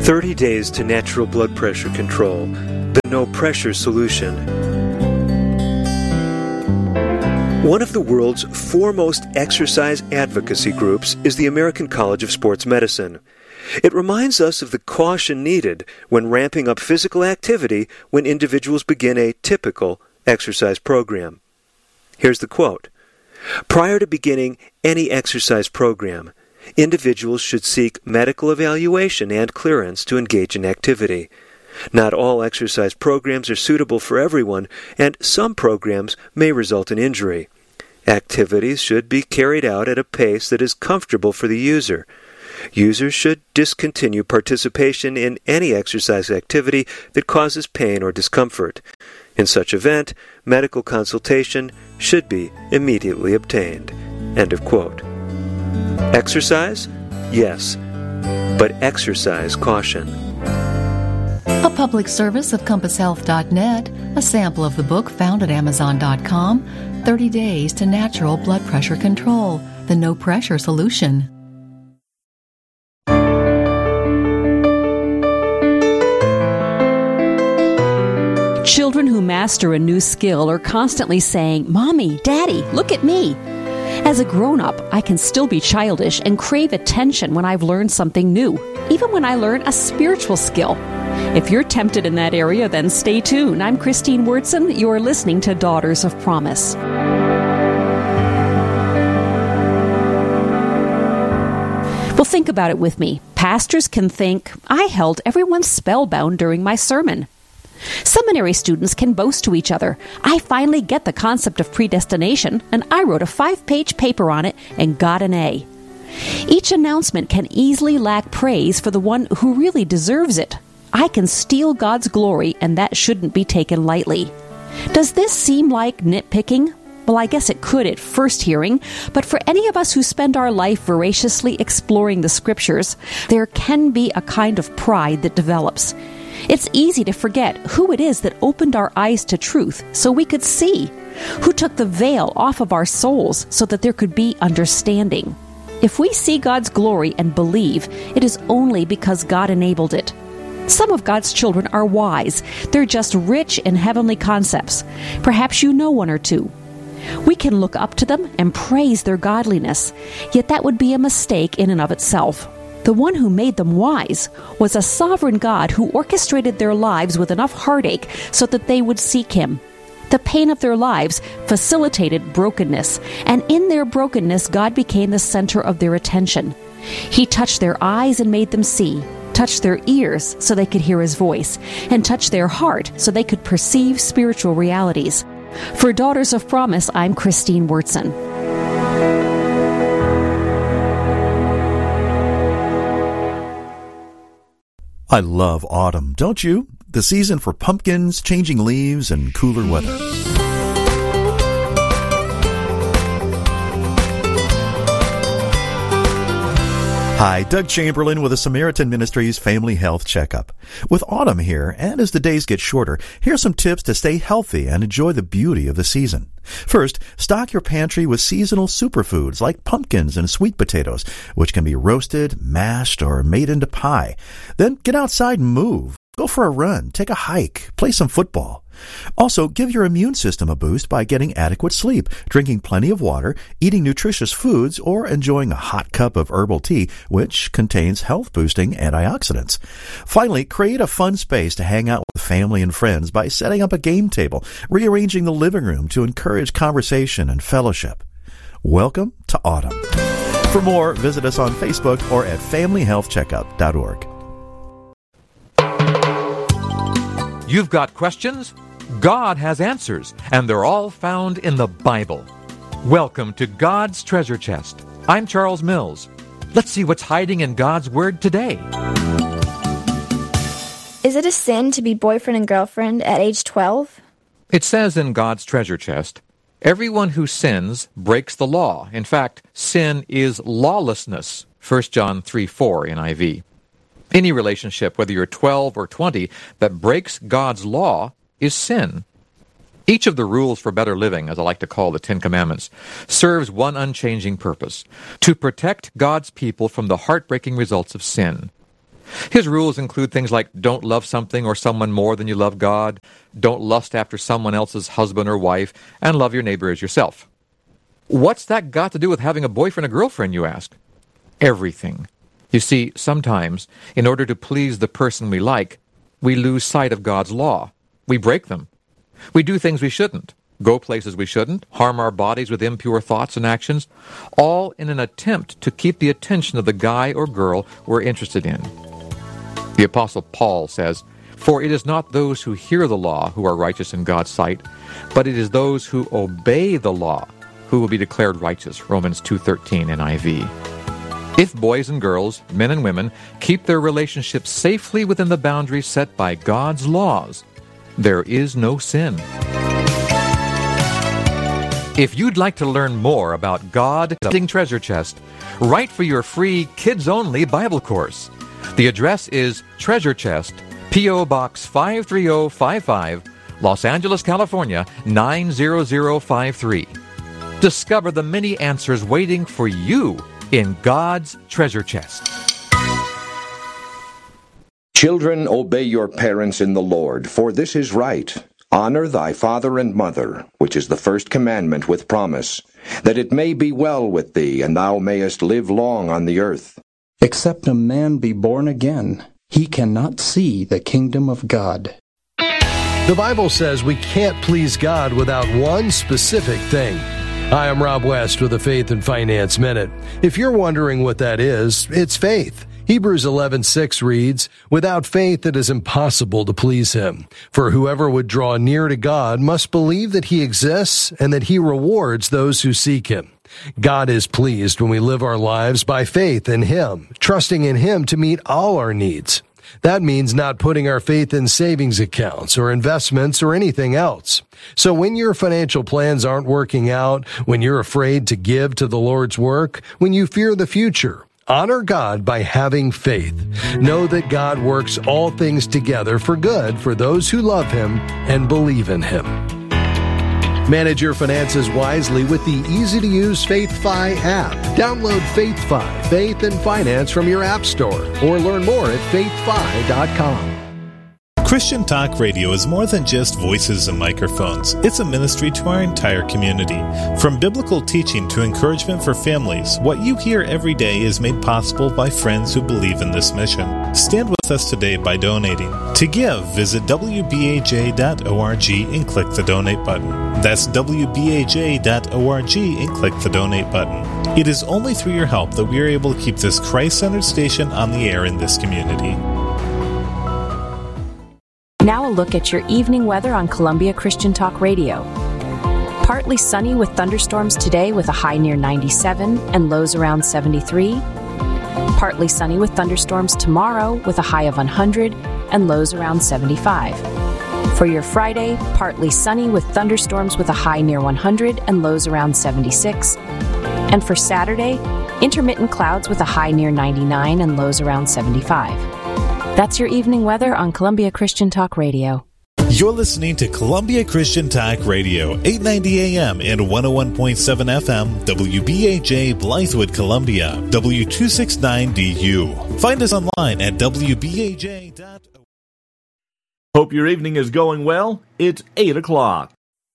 30 Days to Natural Blood Pressure Control, the No Pressure Solution. One of the world's foremost exercise advocacy groups is the American College of Sports Medicine. It reminds us of the caution needed when ramping up physical activity when individuals begin a typical exercise program. Here's the quote. Prior to beginning any exercise program, individuals should seek medical evaluation and clearance to engage in activity. Not all exercise programs are suitable for everyone, and some programs may result in injury. Activities should be carried out at a pace that is comfortable for the user. Users should discontinue participation in any exercise activity that causes pain or discomfort. In such event, medical consultation should be immediately obtained. End of quote. Exercise? Yes, but exercise caution. A public service of CompassHealth.net, a sample of the book found at Amazon.com, 30 Days to Natural Blood Pressure Control, the No Pressure Solution. Children who master a new skill are constantly saying, "Mommy, Daddy, look at me." As a grown-up, I can still be childish and crave attention when I've learned something new, even when I learn a spiritual skill. If you're tempted in that area, then stay tuned. I'm Christine Wurtson. You're listening to Daughters of Promise. Well, think about it with me. Pastors can think, I held everyone spellbound during my sermon. Seminary students can boast to each other, I finally get the concept of predestination, and I wrote a 5-page paper on it and got an A. Each announcement can easily lack praise for the one who really deserves it. I can steal God's glory, and that shouldn't be taken lightly. Does this seem like nitpicking? Well, I guess it could at first hearing, but for any of us who spend our life voraciously exploring the Scriptures, there can be a kind of pride that develops. It's easy to forget who it is that opened our eyes to truth so we could see, who took the veil off of our souls so that there could be understanding. If we see God's glory and believe, it is only because God enabled it. Some of God's children are wise. They're just rich in heavenly concepts. Perhaps you know one or two. We can look up to them and praise their godliness, yet that would be a mistake in and of itself. The one who made them wise was a sovereign God who orchestrated their lives with enough heartache so that they would seek Him. The pain of their lives facilitated brokenness, and in their brokenness, God became the center of their attention. He touched their eyes and made them see, touched their ears so they could hear His voice, and touched their heart so they could perceive spiritual realities. For Daughters of Promise, I'm Christine Wurtson. I love autumn, don't you? The season for pumpkins, changing leaves, and cooler weather. Hi, Doug Chamberlain with the Samaritan Ministries Family Health Checkup. With autumn here, and as the days get shorter, here's some tips to stay healthy and enjoy the beauty of the season. First, stock your pantry with seasonal superfoods like pumpkins and sweet potatoes, which can be roasted, mashed, or made into pie. Then get outside and move. Go for a run, take a hike, play some football. Also, give your immune system a boost by getting adequate sleep, drinking plenty of water, eating nutritious foods, or enjoying a hot cup of herbal tea, which contains health-boosting antioxidants. Finally, create a fun space to hang out with family and friends by setting up a game table, rearranging the living room to encourage conversation and fellowship. Welcome to autumn. For more, visit us on Facebook or at familyhealthcheckup.org. You've got questions? God has answers, and they're all found in the Bible. Welcome to God's Treasure Chest. I'm Charles Mills. Let's see what's hiding in God's Word today. Is it a sin to be boyfriend and girlfriend at age 12? It says in God's Treasure Chest, everyone who sins breaks the law. In fact, sin is lawlessness. 1 John 3:4 NIV. Any relationship, whether you're 12 or 20, that breaks God's law is sin. Each of the rules for better living, as I like to call the Ten Commandments, serves one unchanging purpose: to protect God's people from the heartbreaking results of sin. His rules include things like don't love something or someone more than you love God, don't lust after someone else's husband or wife, and love your neighbor as yourself. What's that got to do with having a boyfriend or girlfriend, you ask? Everything. You see, sometimes, in order to please the person we like, we lose sight of God's law. We break them. We do things we shouldn't, go places we shouldn't, harm our bodies with impure thoughts and actions, all in an attempt to keep the attention of the guy or girl we're interested in. The Apostle Paul says, "For it is not those who hear the law who are righteous in God's sight, but it is those who obey the law who will be declared righteous." Romans 2:13 NIV. If boys and girls, men and women, keep their relationships safely within the boundaries set by God's laws, there is no sin. If you'd like to learn more about God Treasure Chest, write for your free kids-only Bible course. The address is Treasure Chest, P.O. Box 53055, Los Angeles, California, 90053. Discover the many answers waiting for you in God's treasure chest. Children, obey your parents in the Lord, for this is right. Honor thy father and mother, which is the first commandment with promise, that it may be well with thee, and thou mayest live long on the earth. Except a man be born again, he cannot see the kingdom of God. The Bible says we can't please God without one specific thing. Hi, I'm Rob West with the Faith and Finance Minute. If you're wondering what that is, it's faith. Hebrews 11:6 reads, "Without faith it is impossible to please him. For whoever would draw near to God must believe that he exists and that he rewards those who seek him." God is pleased when we live our lives by faith in him, trusting in him to meet all our needs. That means not putting our faith in savings accounts or investments or anything else. So when your financial plans aren't working out, when you're afraid to give to the Lord's work, when you fear the future, honor God by having faith. Know that God works all things together for good for those who love him and believe in him. Manage your finances wisely with the easy-to-use FaithFi app. Download FaithFi, Faith and Finance from your app store, or learn more at faithfi.com. Christian Talk Radio is more than just voices and microphones. It's a ministry to our entire community. From biblical teaching to encouragement for families, what you hear every day is made possible by friends who believe in this mission. Stand with us today by donating. To give, visit wbaj.org and click the donate button. That's wbaj.org and click the donate button. It is only through your help that we are able to keep this Christ-centered station on the air in this community. Now a look at your evening weather on Columbia Christian Talk Radio. Partly sunny with thunderstorms today with a high near 97 and lows around 73. Partly sunny with thunderstorms tomorrow with a high of 100 and lows around 75. For your Friday, partly sunny with thunderstorms with a high near 100 and lows around 76. And for Saturday, intermittent clouds with a high near 99 and lows around 75. That's your evening weather on Columbia Christian Talk Radio. You're listening to Columbia Christian Talk Radio, 890 AM and 101.7 FM, WBAJ Blythewood, Columbia, W269DU. Find us online at WBAJ.org. Hope your evening is going well. It's 8 o'clock.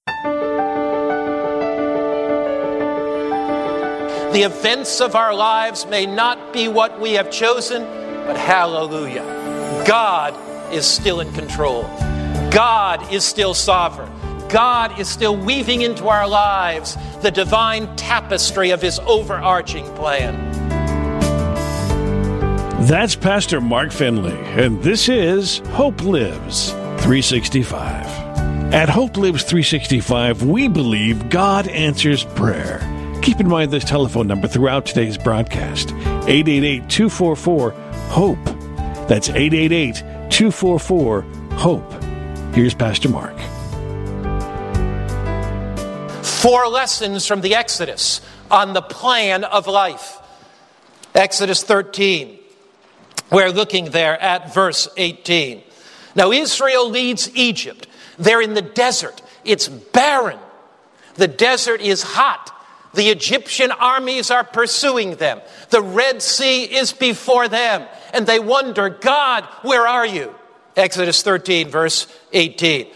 The events of our lives may not be what we have chosen, but hallelujah, God is still in control. God is still sovereign. God is still weaving into our lives the divine tapestry of his overarching plan. That's Pastor Mark Finley, and this is Hope Lives 365. At Hope Lives 365, we believe God answers prayer. Keep in mind this telephone number throughout today's broadcast, 888-244-HOPE. That's 888-244-HOPE. Here's Pastor Mark. 4 lessons from the Exodus on the plan of life. Exodus 13. We're looking there at verse 18. Now Israel leads Egypt. They're in the desert. It's barren. The desert is hot. The Egyptian armies are pursuing them. The Red Sea is before them. And they wonder, God, where are you? Exodus 13, verse 18.